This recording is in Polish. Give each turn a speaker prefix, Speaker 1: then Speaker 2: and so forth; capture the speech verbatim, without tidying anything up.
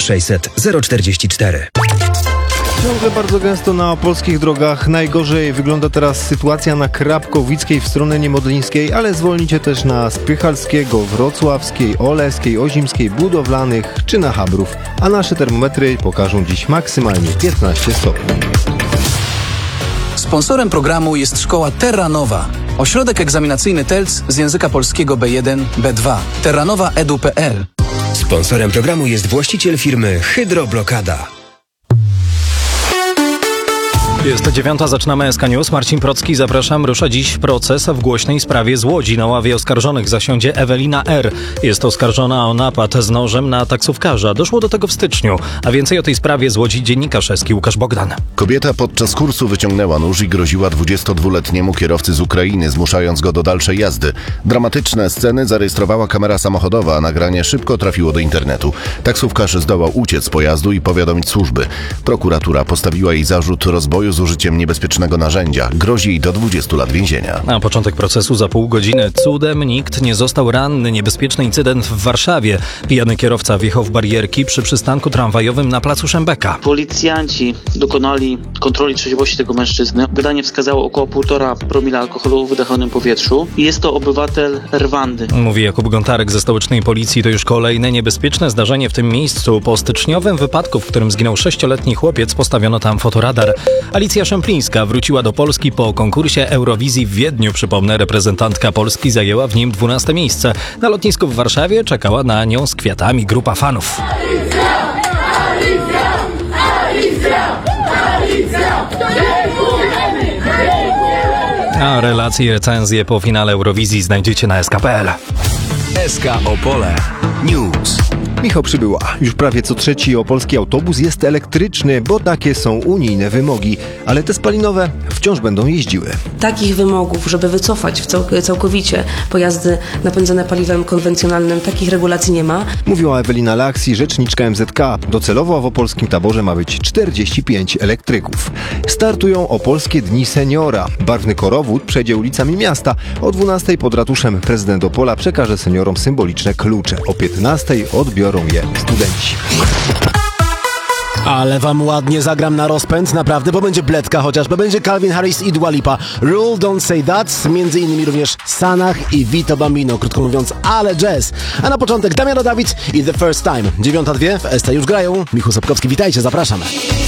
Speaker 1: sześćset zero czterdzieści cztery.
Speaker 2: Ciągle bardzo gęsto na polskich drogach. Najgorzej wygląda teraz sytuacja na Krapkowickiej w stronę Niemodlińskiej, ale zwolnicie też na Spychalskiego, Wrocławskiej, Oleskiej, Ozimskiej, Budowlanych czy na Habrów. A nasze termometry pokażą dziś maksymalnie piętnaście stopni.
Speaker 3: Sponsorem programu jest szkoła Terranowa. Ośrodek egzaminacyjny T E L C z języka polskiego B jeden B dwa. terranowa kropka edu kropka pe el.
Speaker 1: Sponsorem programu jest właściciel firmy Hydroblokada.
Speaker 4: Jest dziewiąta, zaczynamy S K News. Marcin Procki, zapraszam. Rusza dziś proces w głośnej sprawie z Łodzi. Na ławie oskarżonych zasiądzie Ewelina R. Jest oskarżona o napad z nożem na taksówkarza. Doszło do tego w styczniu. A więcej o tej sprawie z Łodzi dziennikarz eski Łukasz Bogdan.
Speaker 5: Kobieta podczas kursu wyciągnęła nóż i groziła dwudziestodwuletniemu kierowcy z Ukrainy, zmuszając go do dalszej jazdy. Dramatyczne sceny zarejestrowała kamera samochodowa, a nagranie szybko trafiło do internetu. Taksówkarz zdołał uciec z pojazdu i powiadomić służby. Prokuratura postawiła jej zarzut rozboju z użyciem niebezpiecznego narzędzia. Grozi jej do dwudziestu lat więzienia.
Speaker 4: Na początek procesu za pół godziny. Cudem nikt nie został ranny. Niebezpieczny incydent w Warszawie. Pijany kierowca wjechał w barierki przy przystanku tramwajowym na placu Szembeka.
Speaker 6: Policjanci dokonali kontroli trzeźwości tego mężczyzny. Wydanie wskazało około półtora promila alkoholu w wydechonym powietrzu. Jest to obywatel Rwandy.
Speaker 4: Mówi Jakub Gontarek ze stołecznej policji. To już kolejne niebezpieczne zdarzenie w tym miejscu. Po styczniowym wypadku, w którym zginął sześcioletni chłopiec, postawiono tam fotoradar. Alicja Szemplińska wróciła do Polski po konkursie Eurowizji w Wiedniu. Przypomnę, reprezentantka Polski zajęła w nim dwunaste miejsce. Na lotnisku w Warszawie czekała na nią z kwiatami grupa fanów.
Speaker 7: Alicja! Alicja! Alicja! Alicja! Dziękujemy! Dziękujemy!
Speaker 4: A relacje i recenzje po finale Eurowizji znajdziecie na S K kropka pe el.
Speaker 1: S K Opole News.
Speaker 2: Michał Przybyła. Już prawie co trzeci opolski autobus jest elektryczny, bo takie są unijne wymogi. Ale te spalinowe wciąż będą jeździły.
Speaker 8: Takich wymogów, żeby wycofać w cał- całkowicie pojazdy napędzane paliwem konwencjonalnym, takich regulacji nie ma.
Speaker 2: Mówiła Ewelina Laksi, rzeczniczka M Z K. Docelowo w opolskim taborze ma być czterdzieści pięć elektryków. Startują Opolskie Dni Seniora. Barwny korowód przejdzie ulicami miasta. O dwunastej pod ratuszem prezydent Opola przekaże seniorom symboliczne klucze. O piętnastej odbiorą je studenci.
Speaker 9: Ale wam ładnie zagram na rozpęd, naprawdę, bo będzie bledka chociażby, będzie Calvin Harris i Dua Lipa. Rule Don't Say That, między innymi również Sanach i Vito Bambino, krótko mówiąc, ale jazz. A na początek Damiano David i The First Time. dziewiąta dwie w S T już grają. Michał Sapkowski, witajcie, zapraszam.